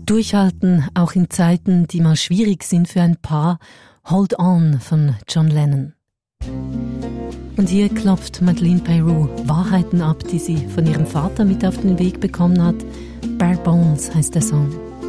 Durchhalten, auch in Zeiten, die mal schwierig sind für ein Paar. Hold On von John Lennon. Und hier klopft Madeleine Peyrou Wahrheiten ab, die sie von ihrem Vater mit auf den Weg bekommen hat. Bare Bones heißt der Song.